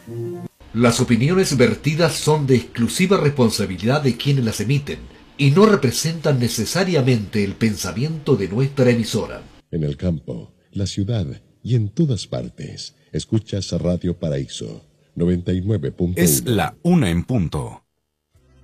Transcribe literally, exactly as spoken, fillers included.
Las opiniones vertidas son de exclusiva responsabilidad de quienes las emiten y no representan necesariamente el pensamiento de nuestra emisora. En el campo, la ciudad y en todas partes, escuchas Radio Paraíso noventa y nueve punto uno. Es la una en punto.